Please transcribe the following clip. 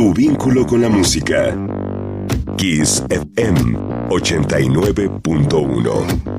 Tu vínculo con la música. Kiss FM 89.1.